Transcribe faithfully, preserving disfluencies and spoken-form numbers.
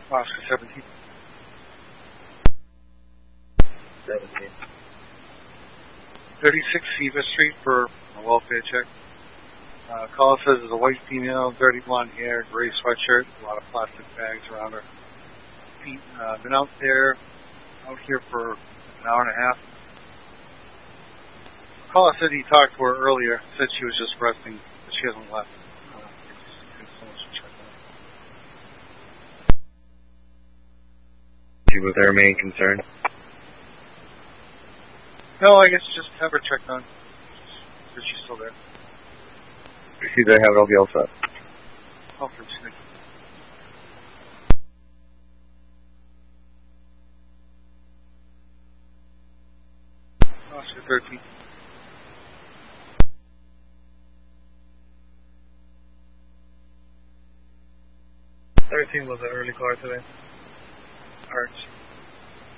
Oscar seventeen. seventeen. thirty-six Siva Street for a welfare check. Uh, caller says there's a white female, dirty blonde hair, gray sweatshirt, a lot of plastic bags around her feet. Uh, been out there, out here for an hour and a half. Caller said he talked to her earlier, said she was just resting, but she hasn't left. Uh, it's, it's so much to check on. She was their main concern. No, I guess just have her checked on. Is she's still there? See, they have it all be all set. Oh, for sure. Oscar thirteen. thirteen was an early car today. Arts.